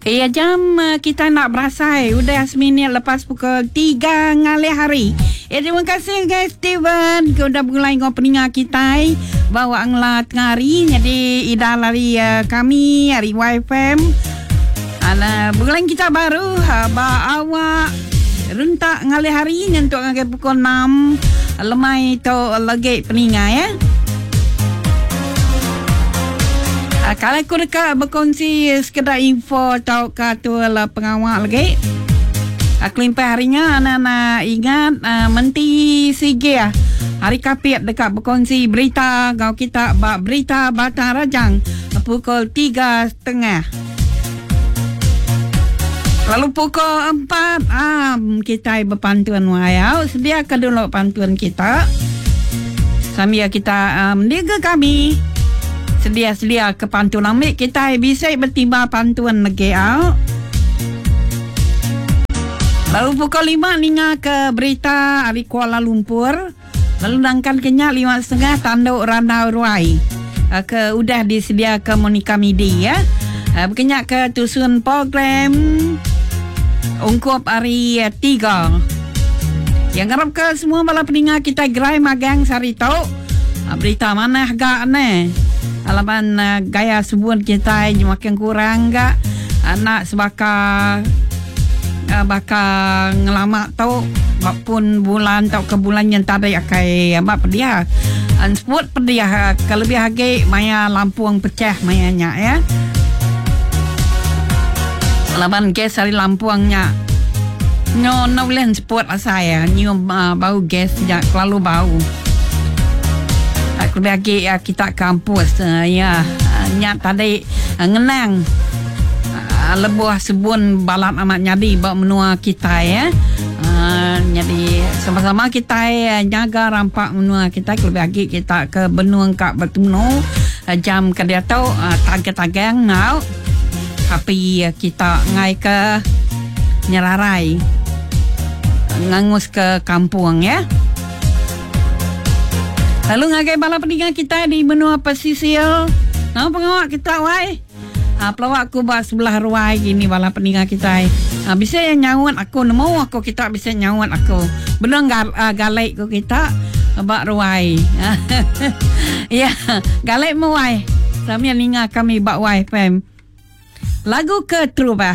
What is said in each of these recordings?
Jam kita nak berasai. Udah seminit lepas pukul 3 ngalih hari. Terima kasih guys Steven. Udah mulai dengan peningat kita. Bawa angla tengah hari. Jadi ida lari kami hari YFM. Bulan kita baru. Awak rentak ngalih hari. Untuk ngagai pukul 6. Lemai tu lagi peningat ya. Kalau aku dekat berkongsi sekedar info atau kata pengawal lagi. Aku limpai harinya anak-anak ingat Menti Sige hari kapit dekat berkongsi berita kau kita berita Batang Rajang pukul 3.30. Lalu pukul 4 kita berpantuan wayau. Sediakan dulu pantuan kita sambil kita mendiga kami. Sedia-sedia ke pantun ambil kita bisa bertimbang pantuan lagi. Lalu pukul 5 ninga ke berita dari Kuala Lumpur. Lalu dangkan kenyak 5.30 tanduk Randau Ruai. Udah disedia ke Monica Midi ya. Berkenyak ke tusun program ungkup hari 3. Yang harap ke semua bala peningat kita gerai magang sarito. Berita mana agak aneh. Alaman gaya sebut kita makin kurang enggak anak sebakar bakal ngelamak tau walaupun bulan tau ke bulan yang tak ada akai apa pediah sebut pediah kelebih hagi maya lampuang pecah mayanya ya alaman gas hari lampuangnya no boleh sebut saya nyium bau gas sejak lalu bau. Aku bagi kita kampus ya nyak tadi ngenang lebuh sebun balat amat nyadi bawa menua kita ya. Jadi sama-sama kita jaga rampak menua kita lebih lagi kita ke benua kak bertemu jam ke dia tahu tagang now tapi kita ngai ke Nyerarai ngangus ke kampung ya. Lalu ngagai bala peningat kita di benua pesisir. Nama pengawak kita wai. Pelawak aku bah sebelah ruai gini bala peningat kita. Bisa yang nyawat aku nemu aku kita bisa nyawat aku. Benar galai ku kita bak ruai. Ya, galai mu wai. Sambil ningat kami bak wai fam. Lagu ke Trubah.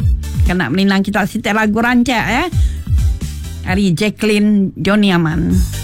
Kena meninang kita setiap lagu rancak ya. Hari Jacqueline Johnny Aman.